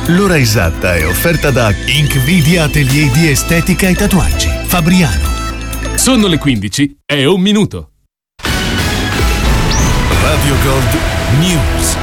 L'ora esatta è offerta da Inkvidia Atelier di Estetica e Tatuaggi, Fabriano. Sono le 15 e 1 minuto. Radio Gold News.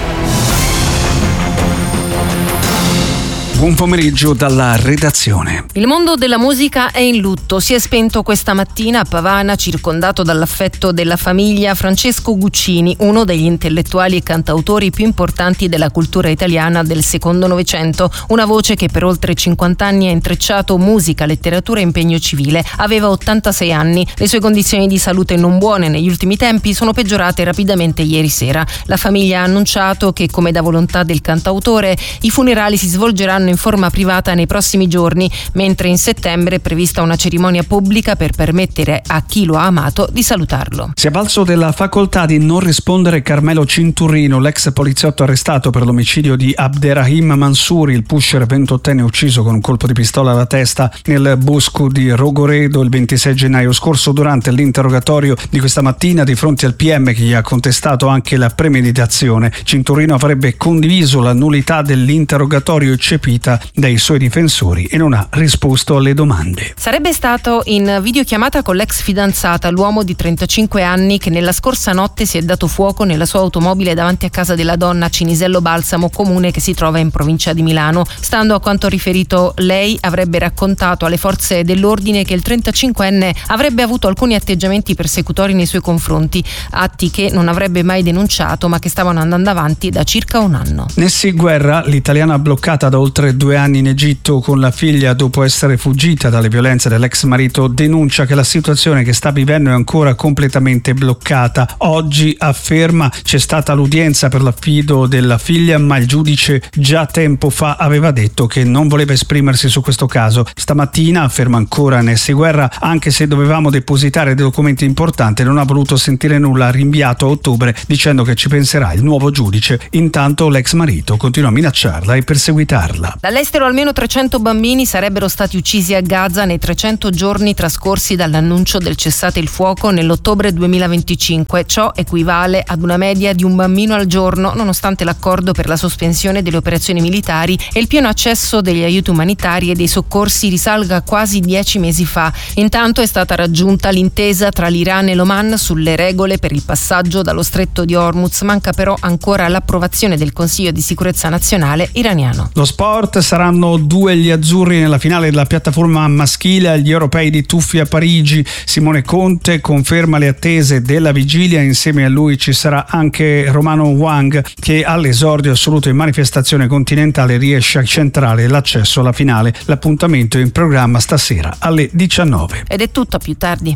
Buon pomeriggio dalla redazione. Il mondo della musica è in lutto. Si è spento questa mattina a Pavana, circondato dall'affetto della famiglia, Francesco Guccini, uno degli intellettuali e cantautori più importanti della cultura italiana del secondo Novecento. Una voce che per oltre 50 anni ha intrecciato musica, letteratura e impegno civile. Aveva 86 anni. Le sue condizioni di salute non buone negli ultimi tempi sono peggiorate rapidamente ieri sera. La famiglia ha annunciato che, come da volontà del cantautore, i funerali si svolgeranno in forma privata nei prossimi giorni, mentre in settembre è prevista una cerimonia pubblica per permettere a chi lo ha amato di salutarlo. Si è avvalso della facoltà di non rispondere Carmelo Cinturino, l'ex poliziotto arrestato per l'omicidio di Abderrahim Mansouri, il pusher 28enne ucciso con un colpo di pistola alla testa nel bosco di Rogoredo il 26 gennaio scorso. Durante l'interrogatorio di questa mattina di fronte al PM, che gli ha contestato anche la premeditazione, Cinturino avrebbe condiviso la nullità dell'interrogatorio eccepita dai suoi difensori e non ha risposto alle domande. Sarebbe stato in videochiamata con l'ex fidanzata, l'uomo di 35 anni che nella scorsa notte si è dato fuoco nella sua automobile davanti a casa della donna a Cinisello Balsamo, comune che si trova in provincia di Milano. Stando a quanto riferito lei, avrebbe raccontato alle forze dell'ordine che il 35enne avrebbe avuto alcuni atteggiamenti persecutori nei suoi confronti, atti che non avrebbe mai denunciato ma che stavano andando avanti da circa un anno. Nessi Guerra, l'italiana bloccata da oltre 2 anni in Egitto con la figlia dopo essere fuggita dalle violenze dell'ex marito, denuncia che la situazione che sta vivendo è ancora completamente bloccata. Oggi afferma c'è stata l'udienza per l'affido della figlia, ma il giudice già tempo fa aveva detto che non voleva esprimersi su questo caso. Stamattina, afferma ancora Nessi Guerra, anche se dovevamo depositare dei documenti importanti non ha voluto sentire nulla, ha rinviato a ottobre dicendo che ci penserà il nuovo giudice. Intanto l'ex marito continua a minacciarla e perseguitarla. Dall'estero almeno 300 bambini sarebbero stati uccisi a Gaza nei 300 giorni trascorsi dall'annuncio del cessate il fuoco nell'ottobre 2025. Ciò equivale ad una media di un bambino al giorno, nonostante l'accordo per la sospensione delle operazioni militari e il pieno accesso degli aiuti umanitari e dei soccorsi risalga a quasi 10 mesi fa. Intanto è stata raggiunta l'intesa tra l'Iran e l'Oman sulle regole per il passaggio dallo stretto di Hormuz. Manca però ancora l'approvazione del Consiglio di sicurezza nazionale iraniano. Lo sport, saranno 2 gli azzurri nella finale della piattaforma maschile agli europei di tuffi a Parigi. Simone Conte conferma le attese della vigilia, insieme a lui ci sarà anche Romano Wang, che all'esordio assoluto in manifestazione continentale riesce a centrare l'accesso alla finale. L'appuntamento è in programma stasera alle 19. Ed è tutto, a più tardi.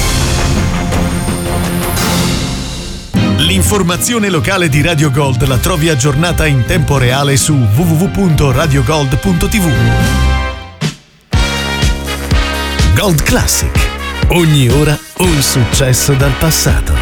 L'informazione locale di Radio Gold la trovi aggiornata in tempo reale su www.radiogold.tv. Gold Classic. Ogni ora un successo dal passato.